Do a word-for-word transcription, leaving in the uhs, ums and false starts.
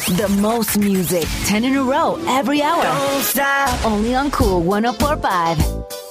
The most music, ten in a row, every hour. Don't stop. Only on Cool one oh four point five.